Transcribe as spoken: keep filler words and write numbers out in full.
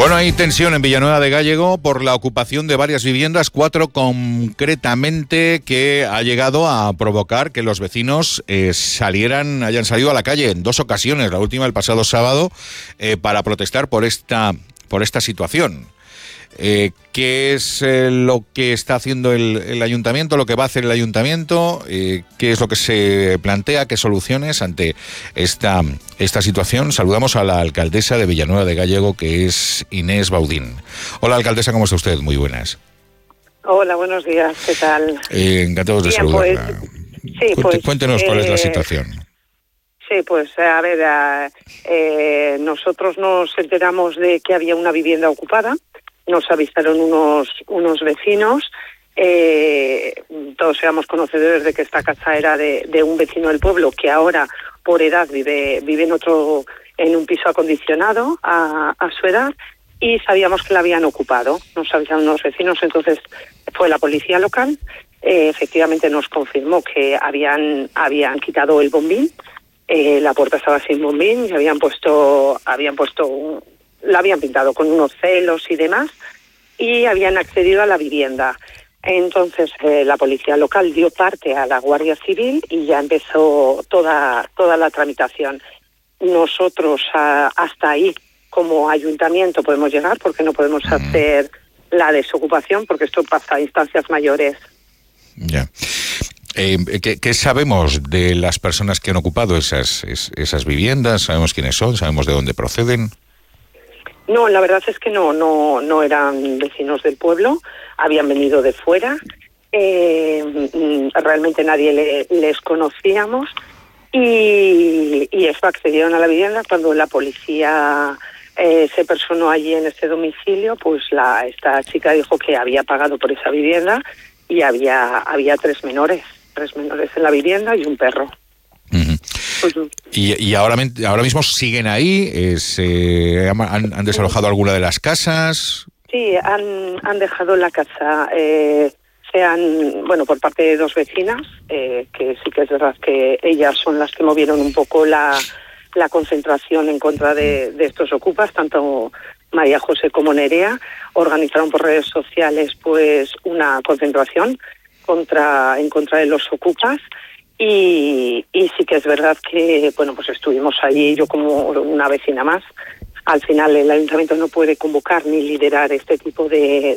Bueno, hay tensión en Villanueva de Gállego por la ocupación de varias viviendas, cuatro concretamente, que ha llegado a provocar que los vecinos eh, salieran, hayan salido a la calle en dos ocasiones, la última el pasado sábado, eh, para protestar por esta, por esta situación. Eh, ¿Qué es eh, lo que está haciendo el, el ayuntamiento, lo que va a hacer el ayuntamiento? Eh, ¿Qué es lo que se plantea? ¿Qué soluciones ante esta, esta situación? Saludamos a la alcaldesa de Villanueva de Gállego, que es Inés Baudín. Hola, alcaldesa, ¿cómo está usted? Muy buenas. Hola, buenos días, ¿qué tal? Eh, encantados de Bien, saludarla. Pues, sí, Cuente, pues, cuéntenos eh, cuál es la situación. Sí, pues a ver, eh, nosotros nos enteramos de que había una vivienda ocupada. Nos avisaron unos unos vecinos, eh, todos éramos conocedores de que esta casa era de, de un vecino del pueblo que ahora por edad vive vive en otro en un piso acondicionado a, a su edad, y sabíamos que la habían ocupado. Nos avisaron los vecinos, entonces fue la policía local, eh, efectivamente nos confirmó que habían habían quitado el bombín, eh, la puerta estaba sin bombín y habían puesto habían puesto un, la habían pintado con unos celos y demás, y habían accedido a la vivienda. Entonces eh, la policía local dio parte a la Guardia Civil y ya empezó toda toda la tramitación. Nosotros a, hasta ahí como ayuntamiento podemos llegar, porque no podemos hacer la desocupación, porque esto pasa a instancias mayores. Ya. Eh, ¿qué, ¿Qué sabemos de las personas que han ocupado esas, es, esas viviendas? ¿Sabemos quiénes son? ¿Sabemos de dónde proceden? No, la verdad es que no, no, no eran vecinos del pueblo, habían venido de fuera, eh, realmente nadie le, les conocíamos, y, y eso, accedieron a la vivienda. Cuando la policía eh, se personó allí en ese domicilio, pues la esta chica dijo que había pagado por esa vivienda y había había tres menores, tres menores en la vivienda y un perro. Uh-huh. Y, y ahora, ahora mismo siguen ahí, eh, se, han, han desalojado alguna de las casas. Sí, han, han dejado la casa, eh, sean, bueno, por parte de dos vecinas, eh, que sí que es verdad que ellas son las que movieron un poco la, la concentración en contra de, de estos ocupas, tanto María José como Nerea, organizaron por redes sociales pues una concentración contra en contra de los ocupas. Y, y sí que es verdad que, bueno, pues estuvimos allí, yo como una vecina más. Al final el ayuntamiento no puede convocar ni liderar este tipo de,